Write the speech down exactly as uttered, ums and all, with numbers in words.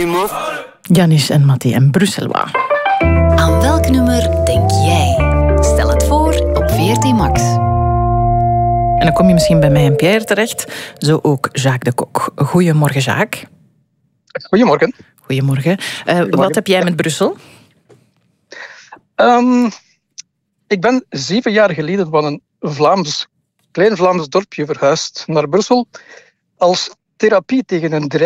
Janis en Matti en Bruxelles. Aan welk nummer denk jij? Stel het voor op V R T Max. En dan kom je misschien bij mij en Pierre terecht. Zo ook Jacques de Kok. Goedemorgen, Jacques. Goedemorgen. Goedemorgen. Uh, wat heb jij met Brussel? Um, ik ben zeven jaar geleden van een Vlaams, klein Vlaams dorpje verhuisd naar Brussel als therapie tegen een